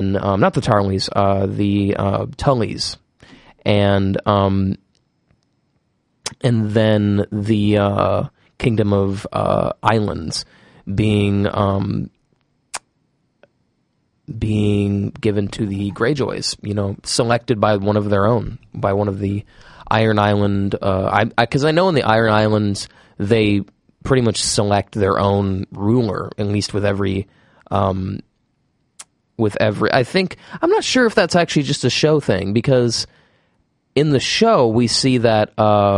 then not the Tarleys, the Tullys, and then the Kingdom of Islands being given to the Greyjoys, selected by one of their own, by one of the Iron Island, because I know in the Iron Islands they pretty much select their own ruler, at least with every, I think, I'm not sure if that's actually just a show thing, because in the show we see that,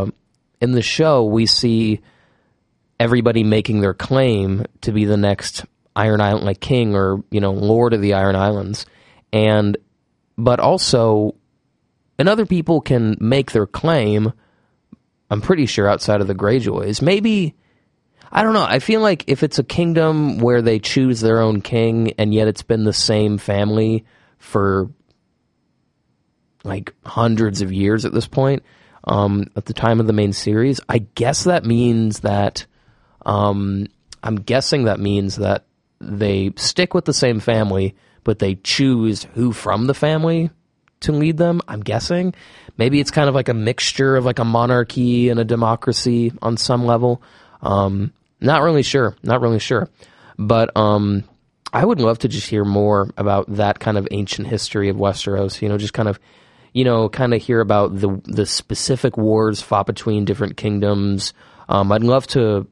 everybody making their claim to be the next Iron Island, like king or, lord of the Iron Islands. But also, and other people can make their claim, I'm pretty sure, outside of the Greyjoys. Maybe, I don't know, I feel like if it's a kingdom where they choose their own king, and yet it's been the same family for, like, hundreds of years at this point, at the time of the main series, I guess that means that, I'm guessing that means that they stick with the same family, but they choose who from the family to lead them, I'm guessing. Maybe it's kind of like a mixture of like a monarchy and a democracy on some level. Not really sure. But I would love to just hear more about that kind of ancient history of Westeros, just kind of hear about the specific wars fought between different kingdoms. I'd love to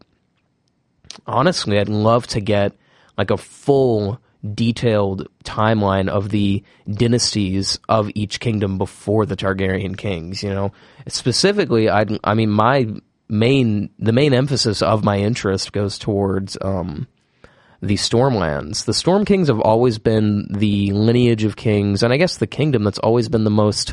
get like a full detailed timeline of the dynasties of each kingdom before the Targaryen kings, Specifically, the main emphasis of my interest goes towards the Stormlands. The Storm Kings have always been the lineage of kings, and I guess the kingdom that's always been the most,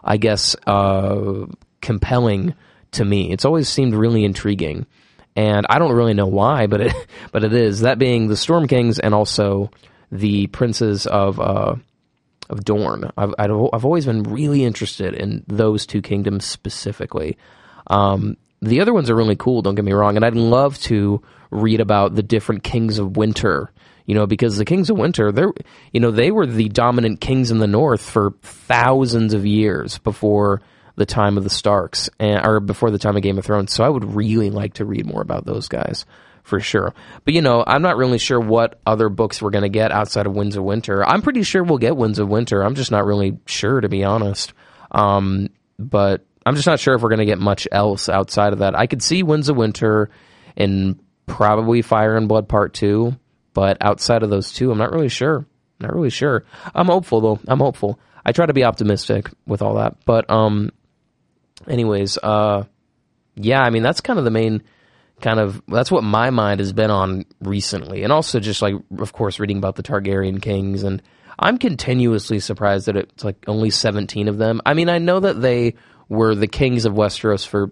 compelling to me. It's always seemed really intriguing. And I don't really know why, but it is. That being the Storm Kings and also the princes of Dorne. I've always been really interested in those two kingdoms specifically. The other ones are really cool, don't get me wrong, and I'd love to read about the different kings of winter, because the kings of winter, they were the dominant kings in the north for thousands of years before the time of the Starks, or before the time of Game of Thrones, so I would really like to read more about those guys, for sure. But, I'm not really sure what other books we're going to get outside of Winds of Winter. I'm pretty sure we'll get Winds of Winter, I'm just not really sure, to be honest. But I'm just not sure if we're going to get much else outside of that. I could see Winds of Winter and probably Fire and Blood Part 2, but outside of those two, I'm not really sure. I'm hopeful, though. I try to be optimistic with all that, but, anyways, that's kind of the main that's what my mind has been on recently. And also just like, of course, reading about the Targaryen kings, and I'm continuously surprised that it's like only 17 of them. I mean, I know that they were the kings of Westeros for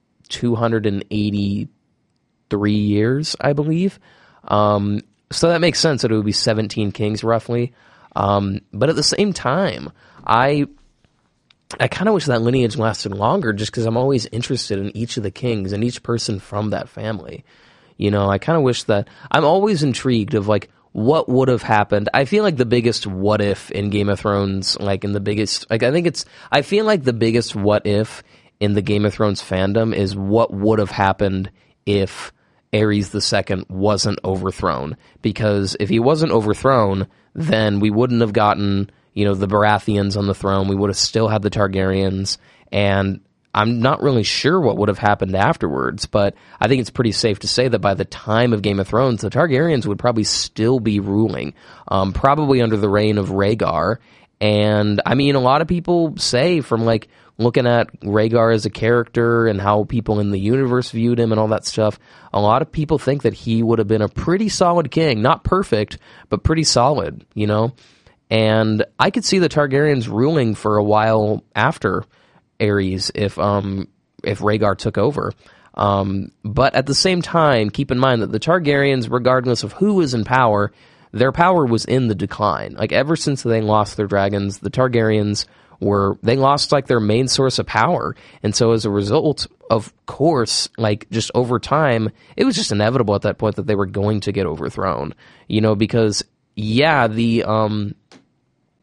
283 years, I believe. So that makes sense that it would be 17 kings roughly. But at the same time, I kind of wish that lineage lasted longer, just because I'm always interested in each of the kings and each person from that family. I kind of wish that I'm always intrigued of like what would have happened. I feel like the biggest what if in Game of Thrones, I feel like the biggest what if in the Game of Thrones fandom is what would have happened if Aerys II wasn't overthrown. Because if he wasn't overthrown, then we wouldn't have gotten the Baratheons on the throne. We would have still had the Targaryens, and I'm not really sure what would have happened afterwards, but I think it's pretty safe to say that by the time of Game of Thrones, the Targaryens would probably still be ruling, probably under the reign of Rhaegar. And, a lot of people say, from, looking at Rhaegar as a character and how people in the universe viewed him and all that stuff, a lot of people think that he would have been a pretty solid king. Not perfect, but pretty solid, And I could see the Targaryens ruling for a while after Aerys if Rhaegar took over. But at the same time, keep in mind that the Targaryens, regardless of who was in power, their power was in the decline. Ever since they lost their dragons, the Targaryens they lost their main source of power. And so as a result, of course, just over time, it was just inevitable at that point that they were going to get overthrown. Because,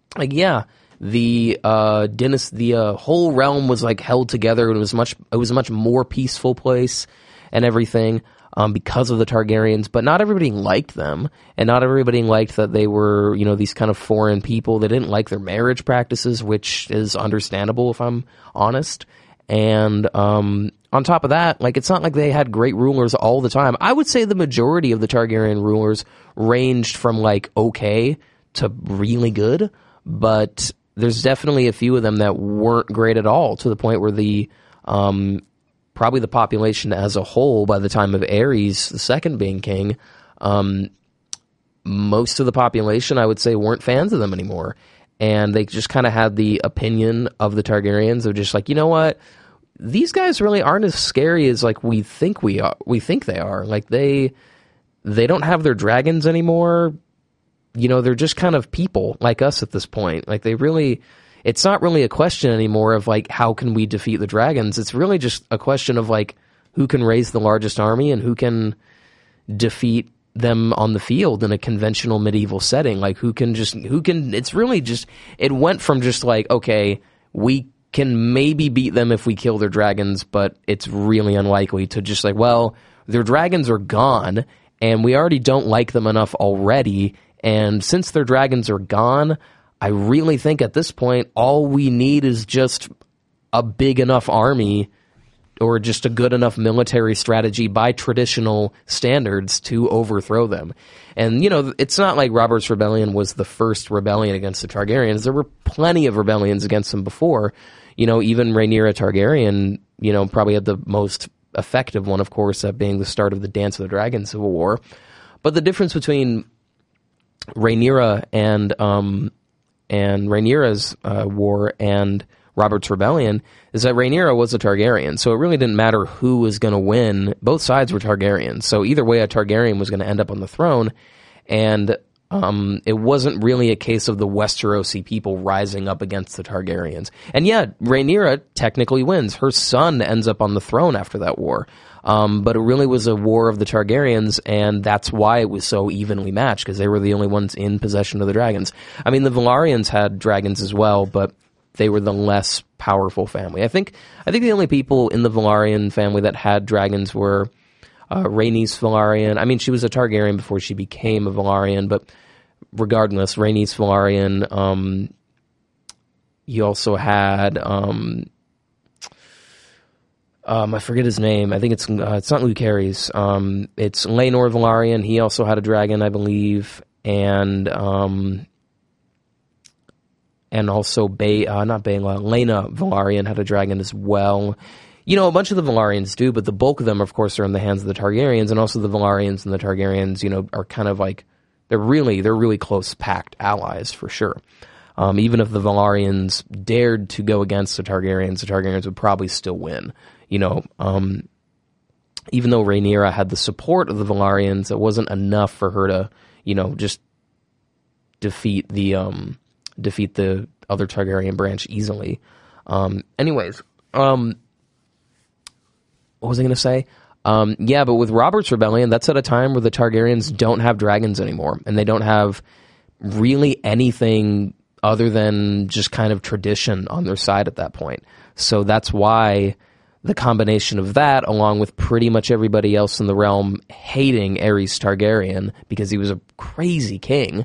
like, yeah, the whole realm was like held together, and it was a much more peaceful place and everything, because of the Targaryens. But not everybody liked them, and not everybody liked that they were, these kind of foreign people. They didn't like their marriage practices, which is understandable if I'm honest. And on top of that, like, it's not like they had great rulers all the time. I would say the majority of the Targaryen rulers ranged from like okay to really good, but there's definitely a few of them that weren't great at all, to the point where the probably the population as a whole, by the time of Aerys the second being king, most of the population, I would say, weren't fans of them anymore. And they just kind of had the opinion of the Targaryens of just like, you know what? These guys really aren't as scary as like we think they are. Like they don't have their dragons anymore. They're just kind of people like us at this point. Like it's not really a question anymore of like, how can we defeat the dragons? It's really just a question of like, who can raise the largest army and who can defeat them on the field in a conventional medieval setting. Like it's really just, it went from just like, okay, we can maybe beat them if we kill their dragons, but it's really unlikely, to just like, well, their dragons are gone and we already don't like them enough already. And since their dragons are gone, I really think at this point, all we need is just a big enough army, or just a good enough military strategy by traditional standards, to overthrow them. And, it's not like Robert's Rebellion was the first rebellion against the Targaryens. There were plenty of rebellions against them before. Even Rhaenyra Targaryen, probably had the most effective one, of course, that being the start of the Dance of the Dragon Civil War. But the difference between Rhaenyra and Rhaenyra's war and Robert's Rebellion is that Rhaenyra was a Targaryen, so it really didn't matter who was going to win. Both sides were Targaryens, so either way, a Targaryen was going to end up on the throne, and it wasn't really a case of the Westerosi people rising up against the Targaryens. And yeah, Rhaenyra technically wins. Her son ends up on the throne after that war. But it really was a war of the Targaryens, and that's why it was so evenly matched, because they were the only ones in possession of the dragons. I mean, the Velaryons had dragons as well, but they were the less powerful family. I think the only people in the Velaryon family that had dragons were Rhaenys Velaryon. I mean, she was a Targaryen before she became a Velaryon, but regardless, Rhaenys Velaryon. You also had I forget his name. I think it's not Luke Harry's. It's Laenor Velaryon. He also had a dragon, I believe, and also Laena Velaryon had a dragon as well. A bunch of the Velaryons do, but the bulk of them, of course, are in the hands of the Targaryens, and also the Velaryons and the Targaryens, are kind of like, they're really close packed allies for sure. Even if the Velaryons dared to go against the Targaryens would probably still win. Even though Rhaenyra had the support of the Velaryons, it wasn't enough for her to, just defeat the other Targaryen branch easily. Anyways, what was I going to say? Yeah, but with Robert's Rebellion, that's at a time where the Targaryens don't have dragons anymore, and they don't have really anything other than just kind of tradition on their side at that point. So that's why the combination of that, along with pretty much everybody else in the realm hating Aerys Targaryen because he was a crazy king,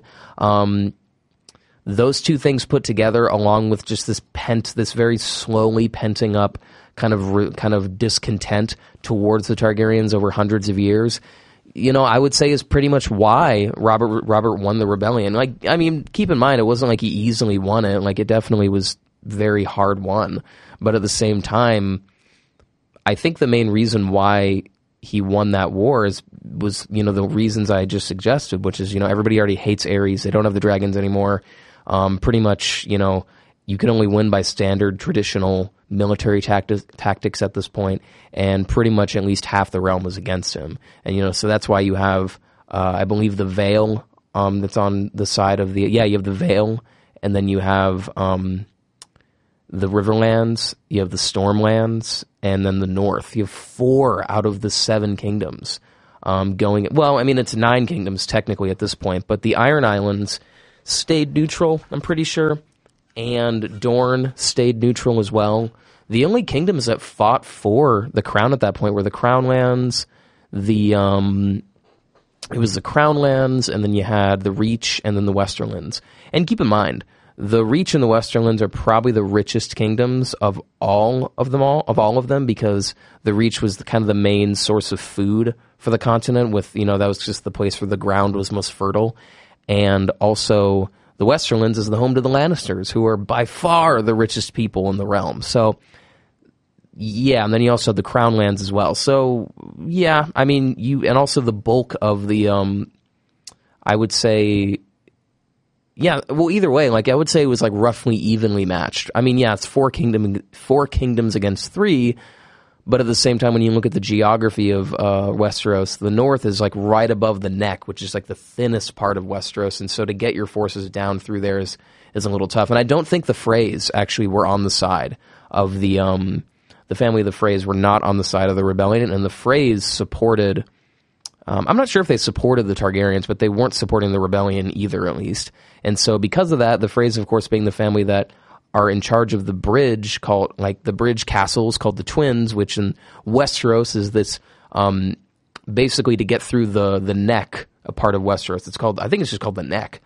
those two things put together, along with just this very slowly penting up kind of discontent towards the Targaryens over hundreds of years, I would say is pretty much why Robert won the rebellion. Like, I mean, keep in mind, it wasn't like he easily won it. Like, it definitely was very hard won. But at the same time, I think the main reason why he won that war was the reasons I just suggested, which is, everybody already hates Aerys. They don't have the dragons anymore. Pretty much, you can only win by standard traditional military tactics at this point, and pretty much at least half the realm was against him. And, so that's why you have, I believe, the Vale that's on the side of you have the Vale, and then you have the Riverlands, you have the Stormlands, and then the North. You have 4 out of the 7 kingdoms going. Well, I mean, it's 9 kingdoms technically at this point, but the Iron Islands stayed neutral, I'm pretty sure, and Dorne stayed neutral as well. The only kingdoms that fought for the crown at that point were the Crown Lands, it was the Crown Lands, and then you had the Reach, and then the Westerlands. And keep in mind, the Reach and the Westerlands are probably the richest kingdoms of all of them, because the Reach was kind of the main source of food for the continent. With that was just the place where the ground was most fertile, and also the Westerlands is the home to the Lannisters, who are by far the richest people in the realm. So. Yeah, and then you also have the Crown Lands as well. So, yeah, I mean, and also the bulk of the, I would say, yeah, well, either way, like, I would say it was, like, roughly evenly matched. I mean, yeah, it's four kingdoms against 3, but at the same time, when you look at the geography of Westeros, the north is, like, right above the neck, which is, like, the thinnest part of Westeros, and so to get your forces down through there is a little tough. And I don't think the Freys actually were on the side of the family of the Freys were not on the side of the rebellion, and the Freys supported, I'm not sure if they supported the Targaryens, but they weren't supporting the rebellion either, at least. And so because of that, the Freys, of course, being the family that are in charge of the bridge the bridge castles called the Twins, which in Westeros is this, basically to get through the neck, a part of Westeros. I think it's just called the neck.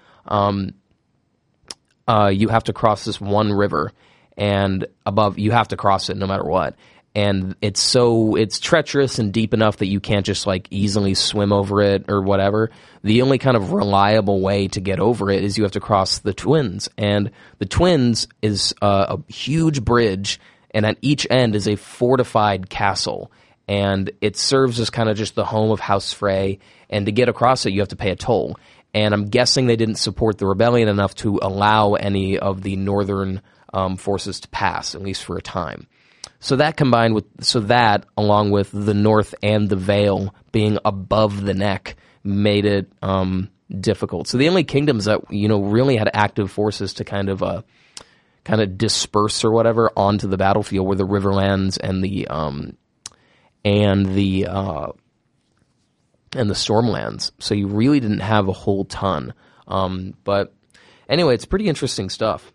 You have to cross this one river, and above, you have to cross it no matter what. And it's treacherous and deep enough that you can't just like easily swim over it or whatever. The only kind of reliable way to get over it is you have to cross the Twins. And the Twins is a huge bridge, and at each end is a fortified castle. And it serves as kind of just the home of House Frey. And to get across it, you have to pay a toll. And I'm guessing they didn't support the rebellion enough to allow any of the northern forces to pass, at least for a time. So that along with the north and the Vale being above the neck made it difficult. So the only kingdoms that really had active forces to kind of disperse or whatever onto the battlefield were the Riverlands and the Stormlands. So you really didn't have a whole ton. But anyway, it's pretty interesting stuff.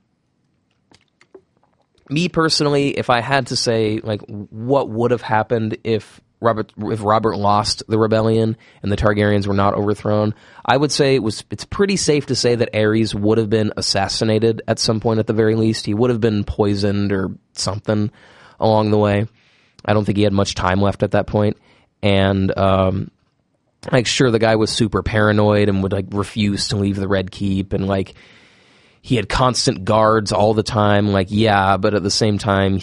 Me personally, if I had to say like what would have happened if Robert lost the rebellion and the Targaryens were not overthrown, I would say it's pretty safe to say that Aerys would have been assassinated at some point at the very least. He would have been poisoned or something along the way. I don't think he had much time left at that point. And sure, the guy was super paranoid and would like refuse to leave the Red Keep, and like he had constant guards all the time. Like, yeah, but at the same time,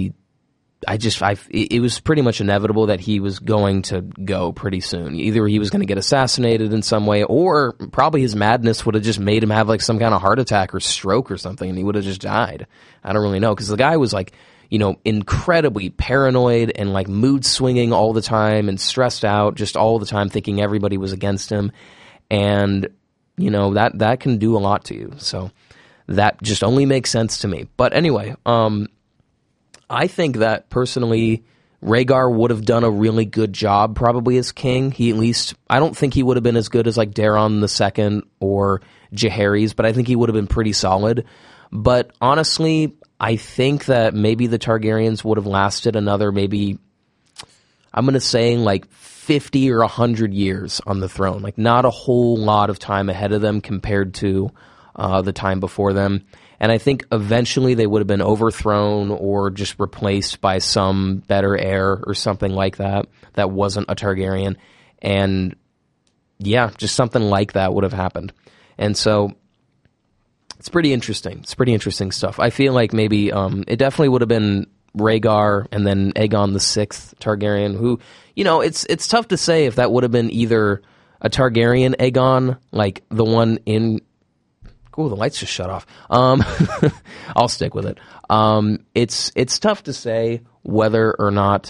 it was pretty much inevitable that he was going to go pretty soon. Either he was going to get assassinated in some way, or probably his madness would have just made him have like some kind of heart attack or stroke or something, and he would have just died. I don't really know, because the guy was like, incredibly paranoid and like mood swinging all the time and stressed out just all the time, thinking everybody was against him. And, that can do a lot to you. So that just only makes sense to me. But anyway, I think that personally, Rhaegar would have done a really good job probably as king. I don't think he would have been as good as like Daeron II or Jaehaerys, but I think he would have been pretty solid. But honestly, I think that maybe the Targaryens would have lasted another maybe, I'm going to say like 50 or 100 years on the throne. Like not a whole lot of time ahead of them compared to the time before them. And I think eventually they would have been overthrown or just replaced by some better heir or something like that wasn't a Targaryen. And yeah, just something like that would have happened. And so it's pretty interesting. It's pretty interesting stuff. I feel like maybe it definitely would have been Rhaegar and then Aegon the Sixth Targaryen, who, it's tough to say if that would have been either a Targaryen Aegon, like the one in... Cool, the lights just shut off. I'll stick with it. It's tough to say whether or not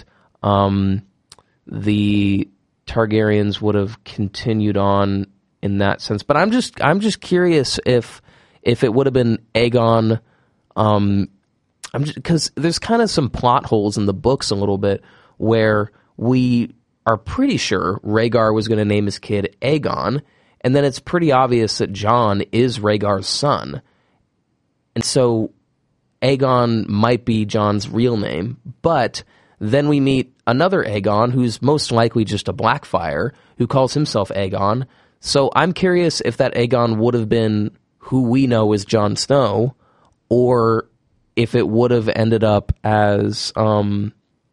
the Targaryens would have continued on in that sense. But I'm just curious if it would have been Aegon. Because there's kind of some plot holes in the books a little bit where we are pretty sure Rhaegar was going to name his kid Aegon. And then it's pretty obvious that Jon is Rhaegar's son. And so Aegon might be Jon's real name, but then we meet another Aegon who's most likely just a Blackfyre who calls himself Aegon. So I'm curious if that Aegon would have been who we know as Jon Snow, or if it would have ended up as I'm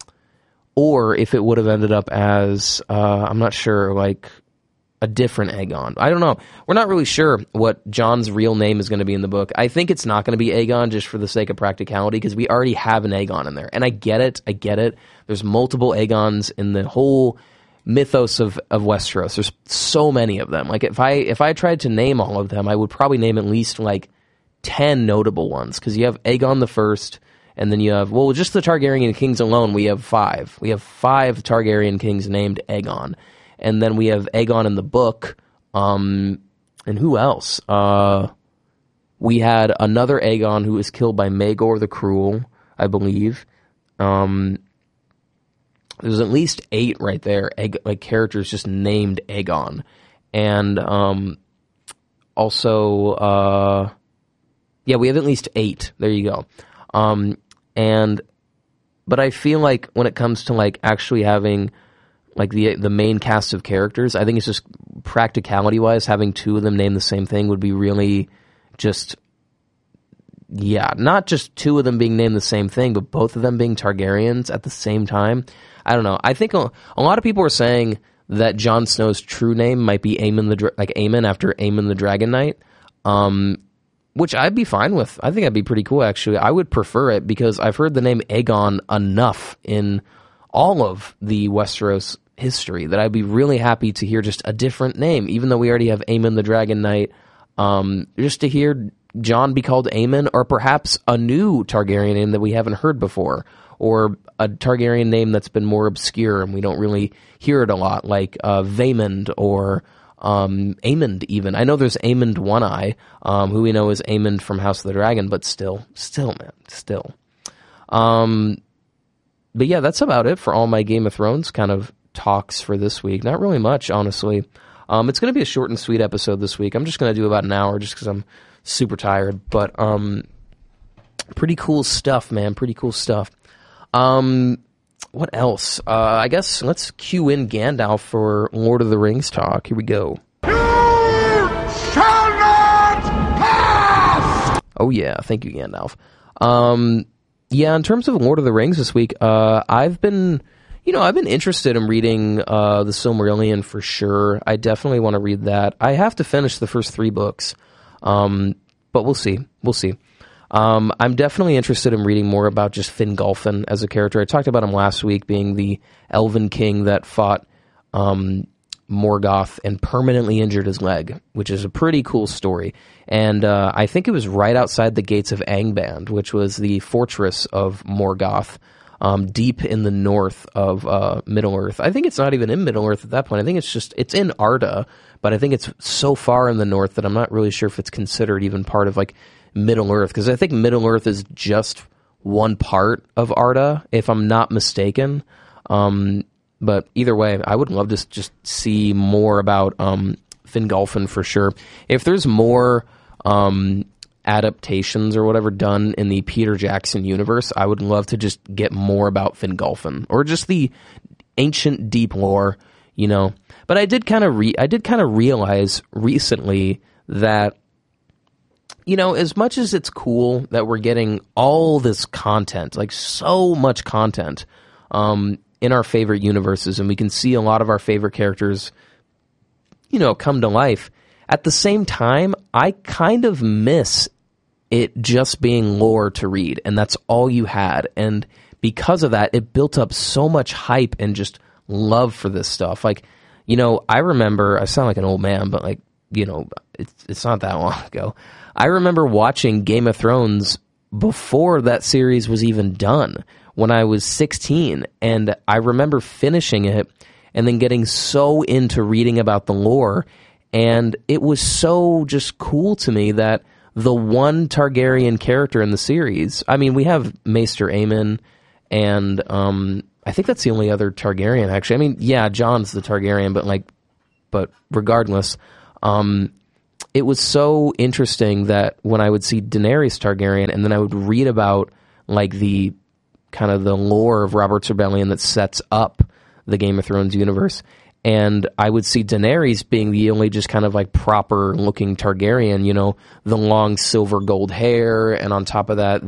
not sure, like a different Aegon. I don't know. We're not really sure what Jon's real name is going to be in the book. I think it's not going to be Aegon just for the sake of practicality, because we already have an Aegon in there. And I get it. There's multiple Aegons in the whole mythos of Westeros. There's so many of them. Like if I tried to name all of them, I would probably name at least like 10 notable ones, because you have Aegon the First, and then you have, well, just the Targaryen kings alone, we have 5. We have 5 Targaryen kings named Aegon. And then we have Aegon in the book, and who else? We had another Aegon who was killed by Maegor the Cruel, I believe. There's at least 8 right there, like characters just named Aegon. And also, we have at least 8. There you go. But I feel like when it comes to like actually having like the main cast of characters, I think it's just practicality-wise, having 2 of them name the same thing would be really just, not just 2 of them being named the same thing, but both of them being Targaryens at the same time. I don't know. I think a lot of people are saying that Jon Snow's true name might be Aemon after Aemon the Dragon Knight, which I'd be fine with. I think that'd be pretty cool, actually. I would prefer it because I've heard the name Aegon enough in all of the Westeros history that I'd be really happy to hear just a different name, even though we already have Aemon the Dragon Knight. Just to hear Jon be called Aemon, or perhaps a new Targaryen name that we haven't heard before, or a Targaryen name that's been more obscure and we don't really hear it a lot, like Vaemond or Aemond even. I know there's Aemond One-Eye, who we know is Aemond from House of the Dragon, but still, man. But yeah, that's about it for all my Game of Thrones kind of talks for this week. Not really much, honestly. It's going to be a short and sweet episode this week. I'm just going to do about an hour just because I'm super tired. But pretty cool stuff, man. Pretty cool stuff. What else? I guess let's cue in Gandalf for Lord of the Rings talk. Here we go. You shall not pass! Oh yeah, thank you, Gandalf. Yeah, in terms of Lord of the Rings this week, I've been interested in reading the Silmarillion for sure. I definitely want to read that. I have to finish the first 3 books, but we'll see. I'm definitely interested in reading more about just Fingolfin as a character. I talked about him last week being the Elven king that fought Morgoth and permanently injured his leg, which is a pretty cool story. And I think it was right outside the gates of Angband, which was the fortress of Morgoth, deep in the north of Middle-earth. I think it's not even in Middle-earth at that point. I think it's in Arda, but I think it's so far in the north that I'm not really sure if it's considered even part of like Middle-earth, because I think Middle-earth is just one part of Arda, if I'm not mistaken. But either way, I would love to just see more about Fingolfin for sure. If there's more adaptations or whatever done in the Peter Jackson universe, I would love to just get more about Fingolfin, or just the ancient deep lore, you know. But I did kind of realize recently that, you know, as much as it's cool that we're getting all this content, like so much content, in our favorite universes, and we can see a lot of our favorite characters, you know, come to life. At the same time, I kind of miss it just being lore to read, and that's all you had. And because of that, it built up so much hype and just love for this stuff. Like, you know, I remember, I sound like an old man, but like, you know, it's not that long ago. I remember watching Game of Thrones before that series was even done, when I was 16, and I remember finishing it and then getting so into reading about the lore, and it was so just cool to me that the one Targaryen character in the series, I mean, we have Maester Aemon, and I think that's the only other Targaryen, actually. I mean, yeah, Jon's the Targaryen, but regardless, It was so interesting that when I would see Daenerys Targaryen, and then I would read about like the kind of the lore of Robert's Rebellion that sets up the Game of Thrones universe, and I would see Daenerys being the only just kind of like proper looking Targaryen, you know, the long silver gold hair, and on top of that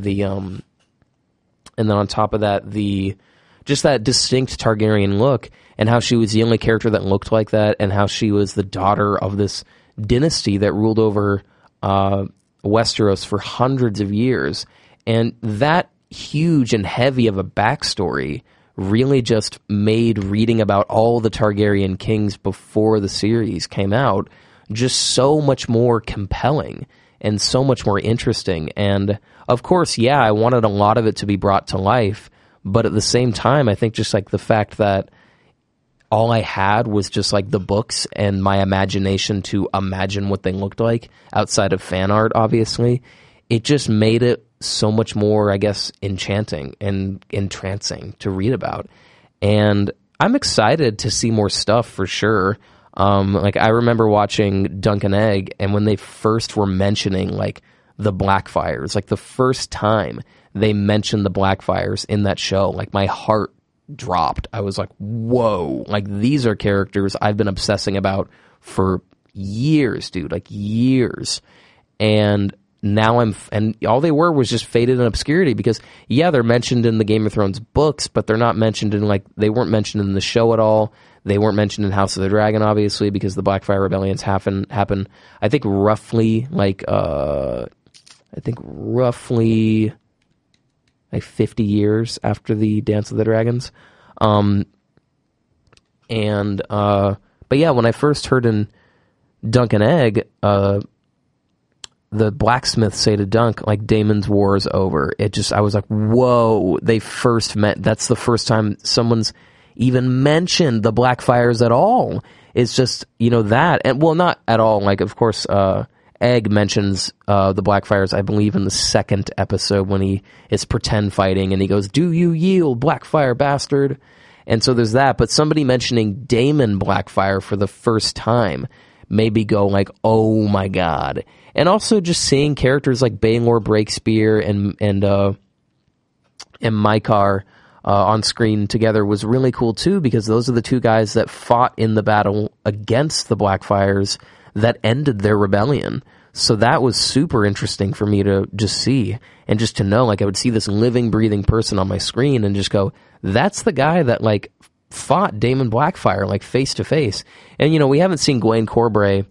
the just that distinct Targaryen look, and how she was the only character that looked like that, and how she was the daughter of this dynasty that ruled over Westeros for hundreds of years. And that huge and heavy of a backstory really just made reading about all the Targaryen kings before the series came out just so much more compelling and so much more interesting. And of course, yeah, I wanted a lot of it to be brought to life, but at the same time, I think just like the fact that all I had was just like the books and my imagination to imagine what they looked like outside of fan art, obviously, it just made it so much more, I guess, enchanting and entrancing to read about. And I'm excited to see more stuff for sure. Like I remember watching Dunk and Egg, and when they first were mentioning like the Blackfires, like the first time they mentioned the Blackfires in that show, like my heart dropped. I was like, whoa, like these are characters I've been obsessing about for years, dude, like years. And now and all they were was just faded in obscurity, because yeah, they're mentioned in the Game of Thrones books, but they're not mentioned in they weren't mentioned in the show at all. They weren't mentioned in House of the Dragon, obviously, because the Blackfire rebellions happen, I think roughly like 50 years after the Dance of the Dragons. But yeah, when I first heard in Dunk and Egg, the blacksmith say to Dunk, like, Daemon's war is over. I was like, whoa, they first met. That's the first time someone's even mentioned the Blackfires at all. It's just, that. And, well, not at all. Like, of course, Egg mentions the Blackfires, I believe, in the second episode when he is pretend fighting, and he goes, "Do you yield, Blackfire bastard?" And so there's that. But somebody mentioning Daemon Blackfire for the first time made me go like, oh my god. And also just seeing characters like Baelor Breakspear and Mykar on screen together was really cool too, because those are the two guys that fought in the battle against the Blackfires that ended their rebellion. So that was super interesting for me to just see, and just to know, like, I would see this living, breathing person on my screen and just go, that's the guy that, like, fought Daemon Blackfire, like, face to face. And, we haven't seen Gwaine Corbray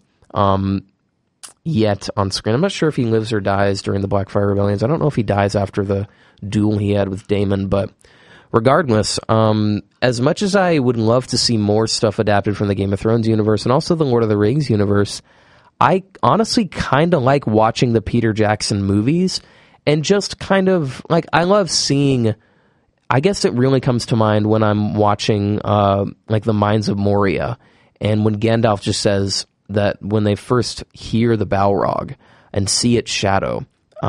yet on screen. I'm not sure if he lives or dies during the Blackfire rebellions. I don't know if he dies after the duel he had with Daemon, but regardless, as much as I would love to see more stuff adapted from the Game of Thrones universe and also the Lord of the Rings universe, I honestly kind of like watching the Peter Jackson movies, and just kind of, like, I love seeing, I guess it really comes to mind when I'm watching, like, The Mines of Moria, and when Gandalf just says that when they first hear the Balrog and see its shadow,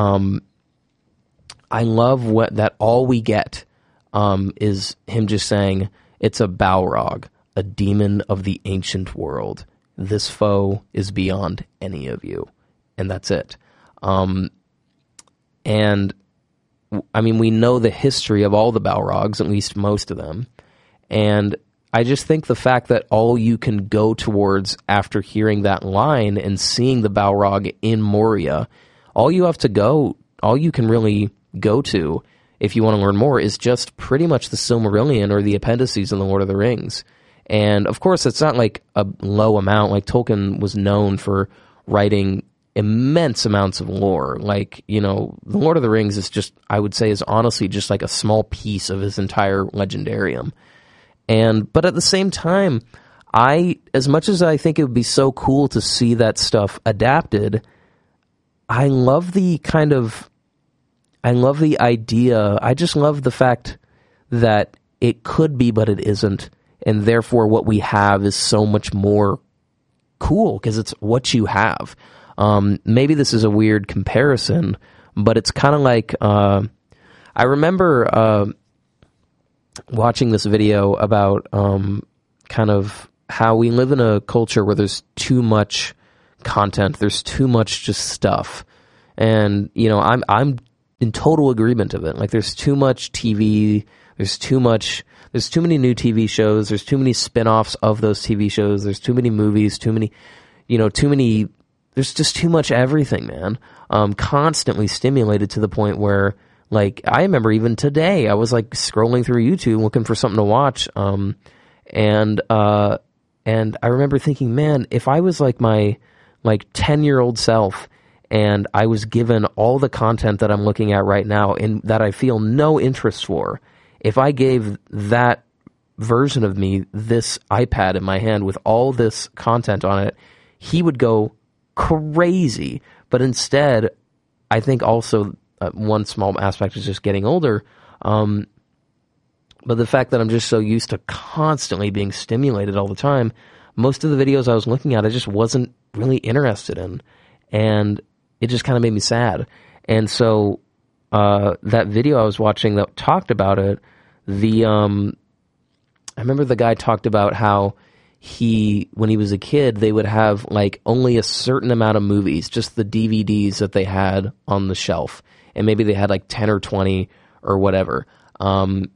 I love that all we get is him just saying, "It's a Balrog, a demon of the ancient world. This foe is beyond any of you." And that's it. And, I mean, we know the history of all the Balrogs, at least most of them. And I just think the fact that all you can go towards after hearing that line and seeing the Balrog in Moria, all you can really go to, if you want to learn more, is just pretty much the Silmarillion or the appendices in the Lord of the Rings. And, of course, it's not like a low amount. Like, Tolkien was known for writing immense amounts of lore. Like, the Lord of the Rings is just, I would say, is honestly just like a small piece of his entire legendarium. But at the same time, as much as I think it would be so cool to see that stuff adapted, I love the idea. I just love the fact that it could be, but it isn't. And therefore what we have is so much more cool because it's what you have. Maybe this is a weird comparison, but it's kind of like, I remember watching this video about kind of how we live in a culture where there's too much content. There's too much just stuff. And, you know, I'm in total agreement of it. Like, there's too much TV. There's too many new TV shows. There's too many spin-offs of those TV shows. There's too many movies, there's just too much everything, man. Constantly stimulated to the point where, like, I remember even today, I was like scrolling through YouTube looking for something to watch. And I remember thinking, man, if I was like my 10-year-old self and I was given all the content that I'm looking at right now and that I feel no interest for, if I gave that version of me this iPad in my hand with all this content on it, he would go crazy. But instead, I think also one small aspect is just getting older. But the fact that I'm just so used to constantly being stimulated all the time, most of the videos I was looking at, I just wasn't really interested in. And it just kind of made me sad. And so that video I was watching that talked about it, I remember the guy talked about how when he was a kid, they would have like only a certain amount of movies, just the DVDs that they had on the shelf. And maybe they had like 10 or 20 or whatever. And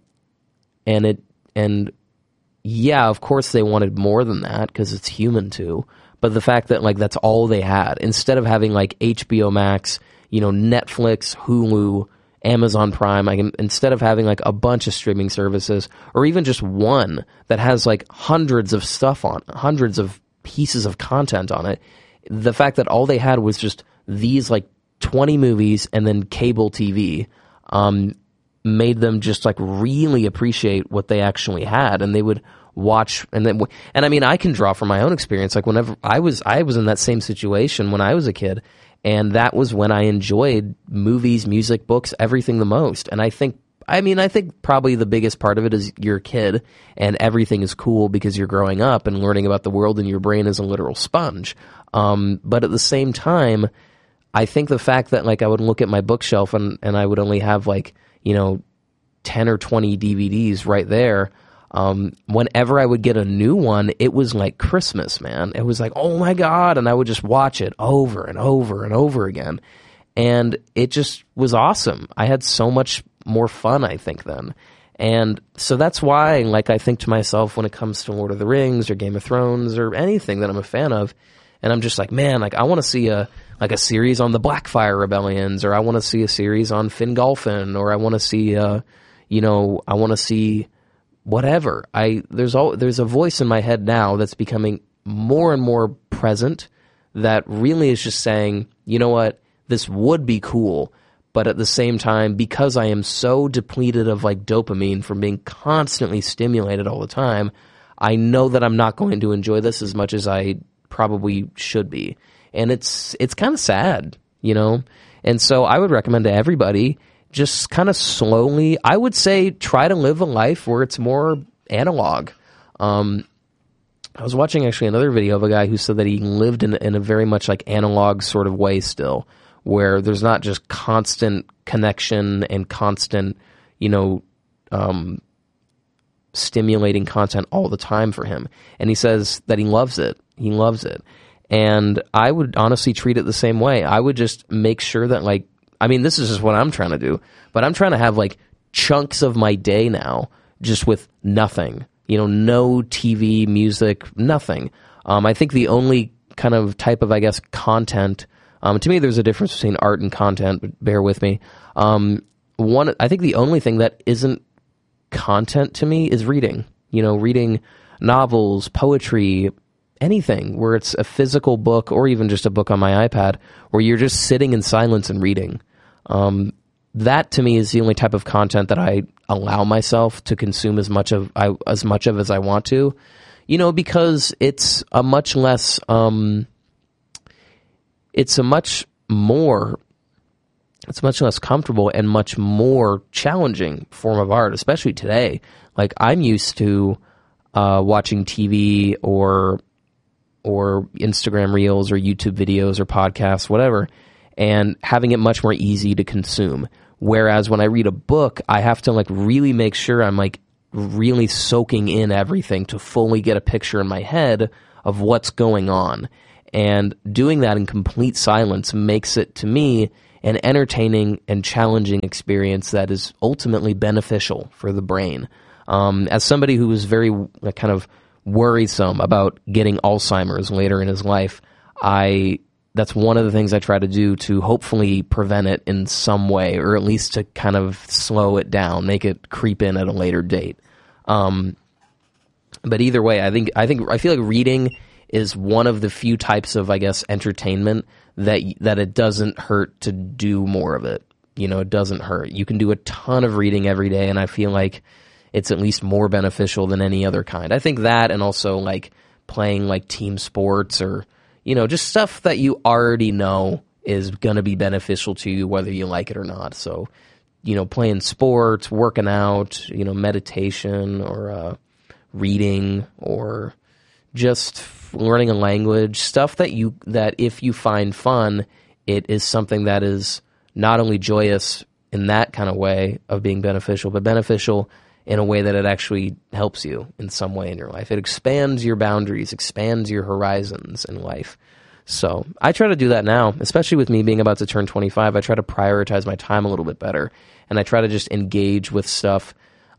yeah, of course they wanted more than that because it's human too. But the fact that like that's all they had, instead of having like HBO Max, you know, Netflix, Hulu, Amazon Prime, instead of having like a bunch of streaming services, or even just one that has like hundreds of pieces of content on it, the fact that all they had was just these like 20 movies and then cable TV, made them just like really appreciate what they actually had, and they would watch. And I mean, I can draw from my own experience. Like whenever I was in that same situation when I was a kid. And that was when I enjoyed movies, music, books, everything the most. And I think probably the biggest part of it is you're a kid and everything is cool because you're growing up and learning about the world and your brain is a literal sponge. But at the same time, I think the fact that like I would look at my bookshelf and I would only have like, you know, 10 or 20 DVDs right there. Whenever I would get a new one, it was like Christmas, man. It was like, oh my God. And I would just watch it over and over and over again. And it just was awesome. I had so much more fun, I think, then. And so that's why, like, I think to myself when it comes to Lord of the Rings or Game of Thrones or anything that I'm a fan of, and I'm just like, man, like I want to see a series on the Blackfire Rebellions, or I want to see a series on Fingolfin, or I want to see, whatever. There's a voice in my head now that's becoming more and more present that really is just saying, you know what, this would be cool, but at the same time, because I am so depleted of like dopamine from being constantly stimulated all the time, I know that I'm not going to enjoy this as much as I probably should be. And it's kind of sad, you know? And so I would recommend to everybody, just kind of slowly, I would say, try to live a life where it's more analog. I was watching actually another video of a guy who said that he lived in a very much like analog sort of way still, where there's not just constant connection and constant, you know, stimulating content all the time for him. And he says that he loves it. He loves it. And I would honestly treat it the same way. I would just make sure that, like, I mean, this is just what I'm trying to do, but I'm trying to have like chunks of my day now just with nothing, you know, no TV, music, nothing. I think the only kind of type of, I guess, content, to me, there's a difference between art and content, but bear with me. I think the only thing that isn't content to me is reading, you know, reading novels, poetry, anything where it's a physical book or even just a book on my iPad where you're just sitting in silence and reading. That to me is the only type of content that I allow myself to consume as much of as I want to, you know, because it's a much less, it's much less comfortable and much more challenging form of art, especially today. Like I'm used to watching TV or Instagram Reels or YouTube videos or podcasts, whatever, and having it much more easy to consume. Whereas when I read a book, I have to like really make sure I'm like really soaking in everything to fully get a picture in my head of what's going on. And doing that in complete silence makes it, to me, an entertaining and challenging experience that is ultimately beneficial for the brain. As somebody who was very kind of worrisome about getting Alzheimer's later in his life, that's one of the things I try to do to hopefully prevent it in some way, or at least to kind of slow it down, make it creep in at a later date. But either way, I feel like reading is one of the few types of, I guess, entertainment that it doesn't hurt to do more of it. It doesn't hurt. You can do a ton of reading every day, and I feel like it's at least more beneficial than any other kind. I think that, and also like playing like team sports, or just stuff that you already know is going to be beneficial to you whether you like it or not. So, playing sports, working out, meditation, or reading, or just learning a language, stuff that if you find fun, it is something that is not only joyous in that kind of way of being beneficial, but beneficial in a way that it actually helps you in some way in your life. It expands your boundaries, expands your horizons in life. So I try to do that now, especially with me being about to turn 25. I try to prioritize my time a little bit better, and I try to just engage with stuff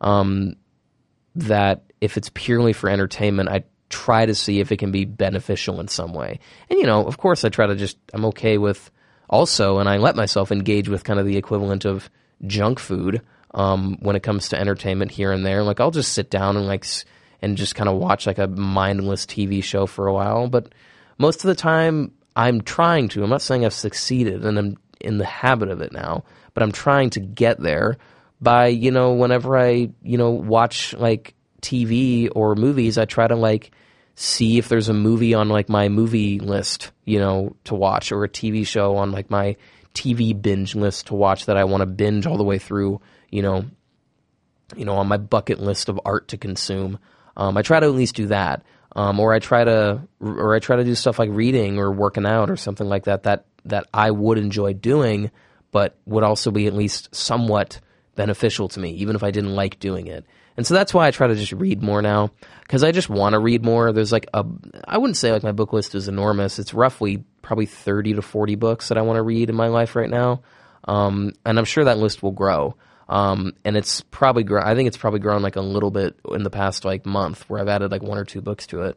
that if it's purely for entertainment, I try to see if it can be beneficial in some way. And, of course, I'm okay with also, and I let myself engage with kind of the equivalent of junk food when it comes to entertainment here and there. Like, I'll just sit down and just kind of watch like a mindless TV show for a while. But most of the time, I'm trying to. I'm not saying I've succeeded, and I'm in the habit of it now, but I'm trying to get there by, whenever I, watch like TV or movies, I try to like see if there's a movie on like my movie list, to watch, or a TV show on like my TV binge list to watch that I want to binge all the way through, on my bucket list of art to consume. I try to at least do that. Or I try to do stuff like reading or working out or something like that I would enjoy doing, but would also be at least somewhat beneficial to me, even if I didn't like doing it. And so that's why I try to just read more now, because I just want to read more. There's like I wouldn't say like my book list is enormous. It's roughly probably 30 to 40 books that I want to read in my life right now. And I'm sure that list will grow. And it's probably I think it's probably grown like a little bit in the past like month, where I've added like 1 or 2 books to it.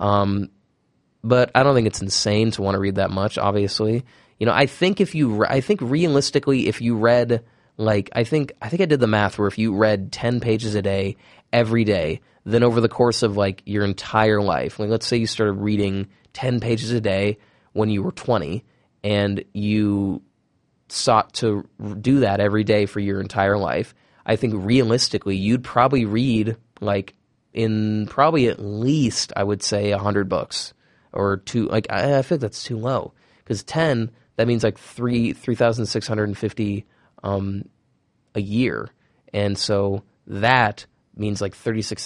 But I don't think it's insane to want to read that much, obviously. I think realistically, if you read, like, I think I did the math where if you read 10 pages a day every day, then over the course of like your entire life, like let's say you started reading 10 pages a day when you were 20, and you sought to do that every day for your entire life, I think realistically you'd probably read like in probably at least, I would say, 100 books or 2. Like I feel like that's too low, because 10, that means like 3,650 a year, and so that means like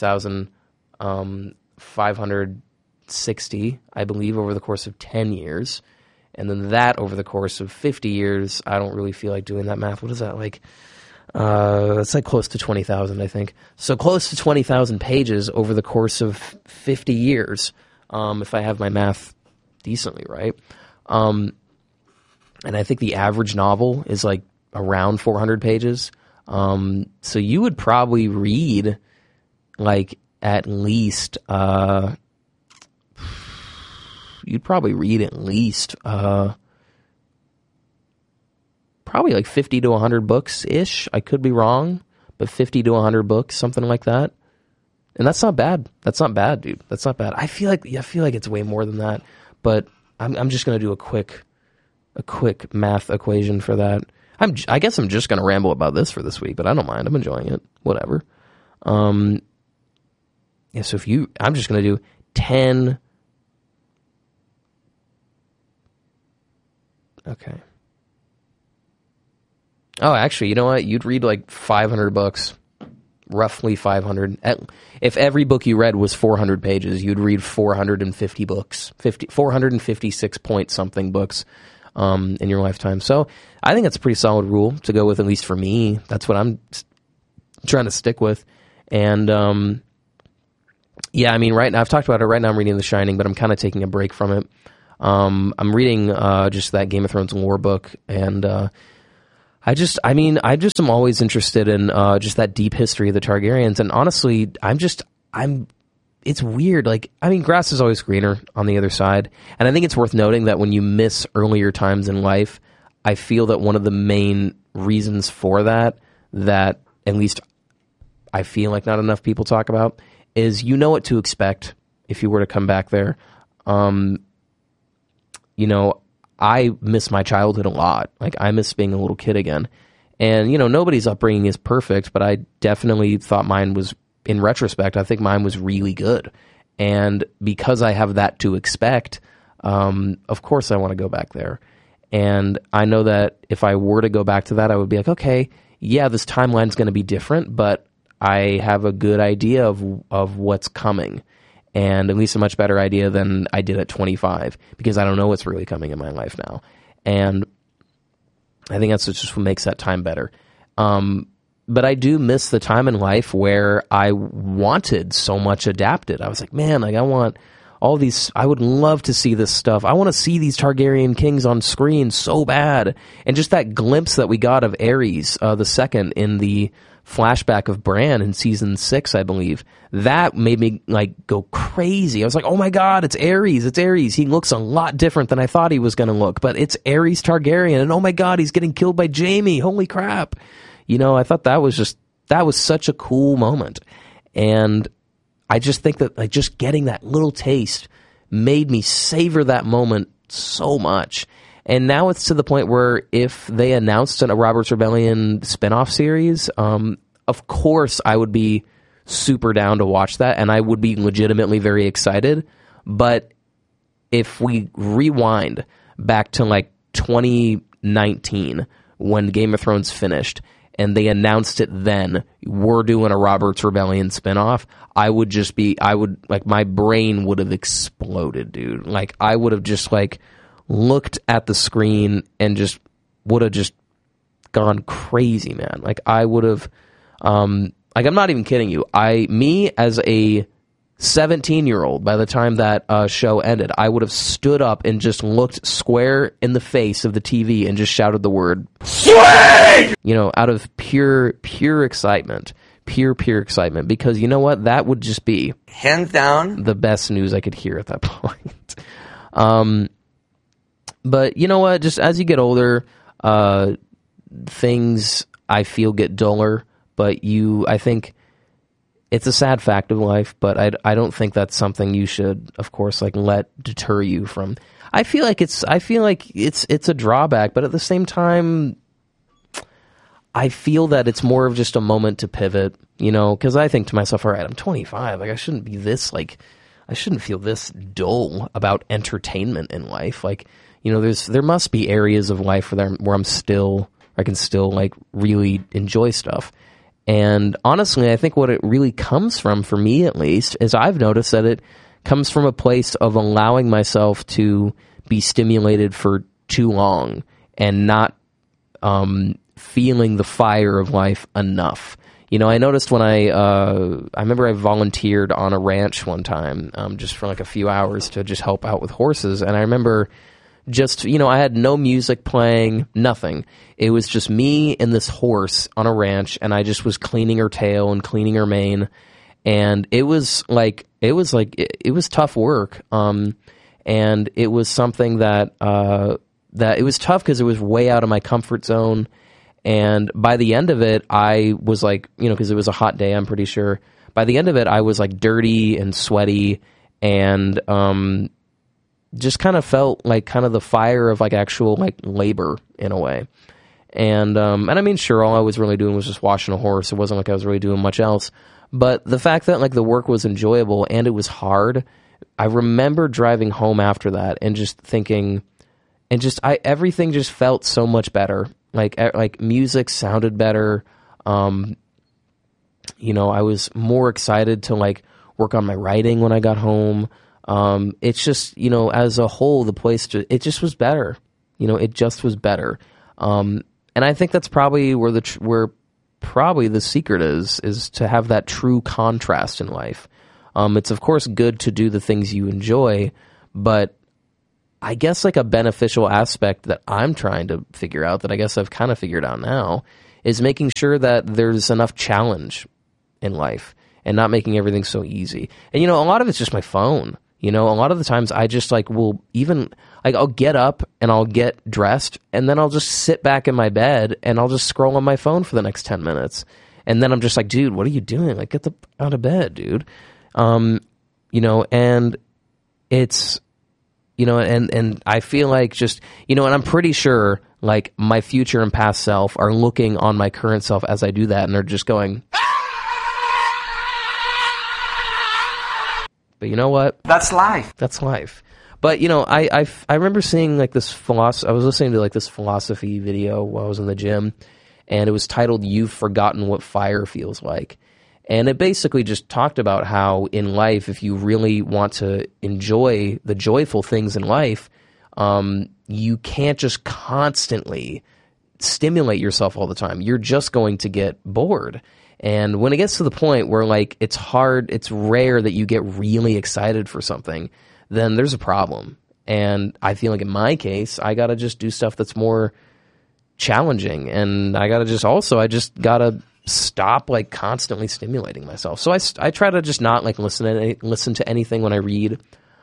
36,560, I believe, over the course of 10 years. And then that over the course of 50 years, I don't really feel like doing that math. What is that like? It's like close to 20,000, I think. So close to 20,000 pages over the course of 50 years, if I have my math decently right. And I think the average novel is like around 400 pages. So you would probably read like at least... You'd probably read at least probably like 50 to 100 books-ish. I could be wrong, but 50 to 100 books, something like that. And that's not bad. That's not bad, dude. That's not bad. I feel like it's way more than that, but I'm just going to do a quick math equation for that. I guess I'm just going to ramble about this for this week, but I don't mind. I'm enjoying it. Whatever. So I'm just going to do 10. Okay. Oh, actually, you know what? You'd read like 500 books, roughly 500. If every book you read was 400 pages, you'd read 450 books, 456 point something books in your lifetime. So I think that's a pretty solid rule to go with, at least for me. That's what I'm trying to stick with. And yeah, I mean, right now, I've talked about it. Right now I'm reading The Shining, but I'm kind of taking a break from it. I'm reading just that Game of Thrones lore book, and I just am always interested in just that deep history of the Targaryens. And honestly, it's weird. Like, I mean, grass is always greener on the other side. And I think it's worth noting that when you miss earlier times in life, I feel that one of the main reasons for that at least I feel like not enough people talk about, is you know what to expect if you were to come back there. You know, I miss my childhood a lot. Like, I miss being a little kid again. And, you know, nobody's upbringing is perfect, but I definitely thought mine was, in retrospect, I think mine was really good. And because I have that to expect, of course I want to go back there. And I know that if I were to go back to that, I would be like, okay, yeah, this timeline's going to be different, but I have a good idea of what's coming. And at least a much better idea than I did at 25, because I don't know what's really coming in my life now. And I think that's just what makes that time better. But I do miss the time in life where I wanted so much adapted. I was like, man, like I want all these, I would love to see this stuff. I want to see these Targaryen kings on screen so bad. And just that glimpse that we got of Aerys, the second in the flashback of Bran in season 6, I believe, that made me like go crazy. I was like, oh my God, it's Aerys. It's Aerys. He looks a lot different than I thought he was going to look, but it's Aerys Targaryen. And oh my God, he's getting killed by Jaime. Holy crap. You know, I thought that was such a cool moment. And I just think that like just getting that little taste made me savor that moment so much. And now it's to the point where if they announced a Robert's Rebellion spinoff series, of course I would be super down to watch that, and I would be legitimately very excited. But if we rewind back to like 2019 when Game of Thrones finished, and they announced it then, we're doing a Robert's Rebellion spinoff, my brain would have exploded, dude. Like, I would have just, like, looked at the screen and just would have just gone crazy, man. Like, I would have, like, I'm not even kidding you. Me as a 17-year-old, by the time that show ended, I would have stood up and just looked square in the face of the TV and just shouted the word "Sweet!" You know, out of pure excitement, pure excitement. Because you know what? That would just be hands down the best news I could hear at that point. But you know what? Just as you get older, things I feel get duller. But I think. It's a sad fact of life, but I don't think that's something you should, of course, like let deter you from. I feel like it's a drawback, but at the same time, I feel that it's more of just a moment to pivot, you know, because I think to myself, all right, I'm 25, like I shouldn't feel this dull about entertainment in life. Like, you know, there must be areas of life where I can still like really enjoy stuff. And honestly, I think what it really comes from, for me at least, is I've noticed that it comes from a place of allowing myself to be stimulated for too long and not feeling the fire of life enough. You know, I noticed when I remember I volunteered on a ranch one time just for like a few hours to just help out with horses. And I remember just, you know, I had no music playing, nothing. It was just me and this horse on a ranch, and I just was cleaning her tail and cleaning her mane. And it was tough work. And it was something that it was tough because it was way out of my comfort zone. And by the end of it, I was like, you know, because it was a hot day, I'm pretty sure. By the end of it, I was like dirty and sweaty and, just kind of felt like kind of the fire of like actual like labor in a way. And I mean, sure, all I was really doing was just washing a horse. It wasn't like I was really doing much else. But the fact that like the work was enjoyable and it was hard, I remember driving home after that and just thinking, and just everything just felt so much better. Like music sounded better. You know, I was more excited to like work on my writing when I got home. It's just, you know, as a whole, it just was better. You know, it just was better. And I think that's probably where probably the secret is to have that true contrast in life. It's of course good to do the things you enjoy, but I guess like a beneficial aspect that I'm trying to figure out, that I guess I've kind of figured out now, is making sure that there's enough challenge in life and not making everything so easy. And, you know, a lot of it's just my phone. You know, a lot of the times I just like will even, like, I'll get up and I'll get dressed and then I'll just sit back in my bed and I'll just scroll on my phone for the next 10 minutes. And then I'm just like, dude, what are you doing? Like, get out of bed, dude. You know, and it's, you know, and I feel like just, you know, and I'm pretty sure like my future and past self are looking on my current self as I do that, and they're just going, but you know what? That's life. That's life. But, you know, I remember seeing like this I was listening to like this philosophy video while I was in the gym, and it was titled "You've Forgotten What Fire Feels Like." And it basically just talked about how in life, if you really want to enjoy the joyful things in life, you can't just constantly stimulate yourself all the time. You're just going to get bored. And when it gets to the point where like it's rare that you get really excited for something, then there's a problem. And I feel like in my case, I got to just do stuff that's more challenging. And I just got to stop like constantly stimulating myself. So I try to just not like listen to anything when I read.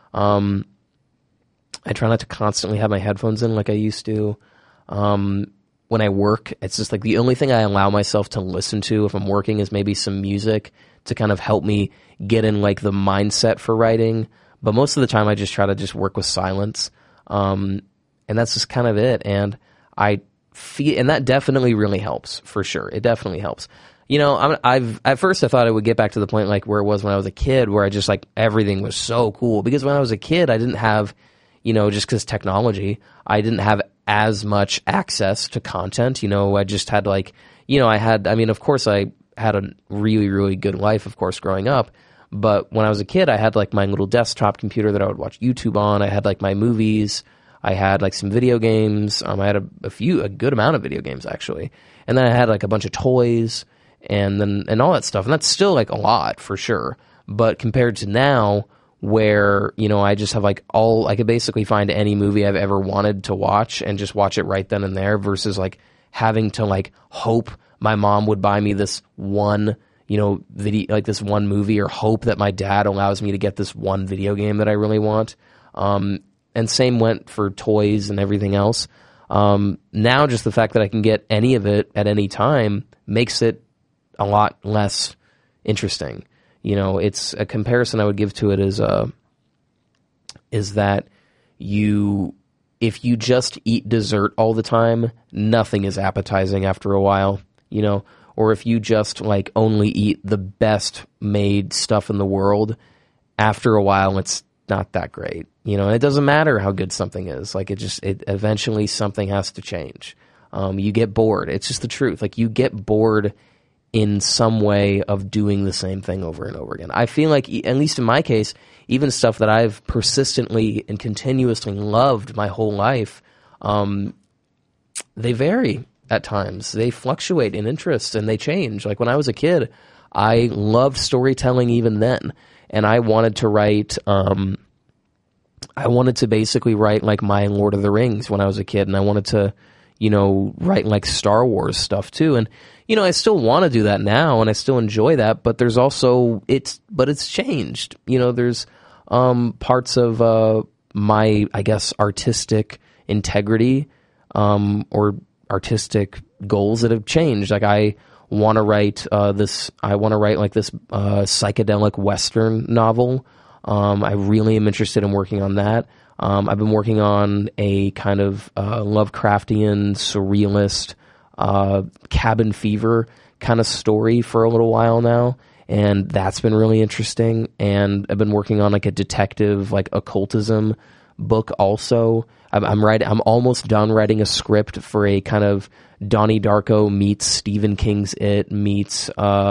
I try not to constantly have my headphones in like I used to. When I work, it's just like the only thing I allow myself to listen to if I'm working is maybe some music to kind of help me get in like the mindset for writing. But most of the time I just try to just work with silence. And that's just kind of it. And and that definitely really helps, for sure. It definitely helps. You know, at first I thought I would get back to the point like where it was when I was a kid, where I just like everything was so cool. Because when I was a kid, I didn't have, you know, just because technology, I didn't have as much access to content. You know, I just had like, you know, of course I had a really, really good life, of course, growing up. But when I was a kid, I had like my little desktop computer that I would watch YouTube on. I had like my movies. I had like some video games. I had a good amount of video games actually. And then I had like a bunch of toys and all that stuff. And that's still like a lot for sure. But compared to now, where, you know, I just have like I could basically find any movie I've ever wanted to watch and just watch it right then and there, versus like having to like hope my mom would buy me this one, you know, video, like this one movie, or hope that my dad allows me to get this one video game that I really want. And same went for toys and everything else. Now just the fact that I can get any of it at any time makes it a lot less interesting. You know, it's a comparison I would give to it is that if you just eat dessert all the time, nothing is appetizing after a while, you know, or if you just like only eat the best made stuff in the world, after a while it's not that great, you know. And it doesn't matter how good something is, like it eventually something has to change. You get bored. It's just the truth. Like you get bored in some way of doing the same thing over and over again. I feel like, at least in my case, even stuff that I've persistently and continuously loved my whole life, they vary at times. They fluctuate in interest and they change. Like when I was a kid, I loved storytelling even then. And I wanted to write, I wanted to basically write like my Lord of the Rings when I was a kid. And I wanted to, you know, write like Star Wars stuff too. And, you know, I still want to do that now and I still enjoy that, but there's also, it's changed. You know, there's parts of my, I guess, artistic integrity or artistic goals that have changed. Like I want to write this psychedelic Western novel. I really am interested in working on that. I've been working on a kind of Lovecraftian, surrealist, cabin fever kind of story for a little while now, and that's been really interesting. And I've been working on like a detective, like occultism book also. I'm almost done writing a script for a kind of Donnie Darko meets Stephen King's It meets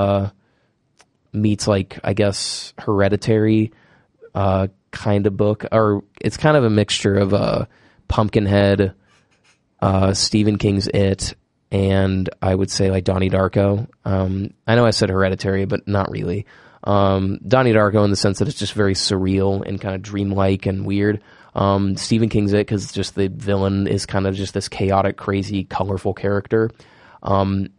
like, I guess, Hereditary kind of book, or it's kind of a mixture of Pumpkinhead, Stephen King's It, and I would say like Donnie Darko. I know I said Hereditary, but not really. Donnie Darko in the sense that it's just very surreal and kind of dreamlike and weird. Stephen King's it because just the villain is kind of just this chaotic, crazy, colorful character.